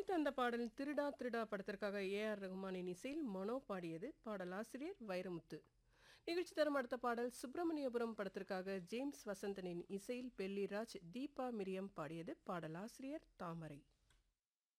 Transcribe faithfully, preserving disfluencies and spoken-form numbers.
அடுத்து அந்த பாடல் திருடா திருடா படத்திற்காக ஏ ஆர் ரகுமானின் இசையில் மனோ பாடியது. பாடலாசிரியர் வைரமுத்து. நிகழ்ச்சி தரும் அடுத்த பாடல் சுப்பிரமணியபுரம் படத்திற்காக ஜேம்ஸ் வசந்தனின் இசையில் பெல்லிராஜ் தீபா மிரியம் பாடியது. பாடலாசிரியர் தாமரை.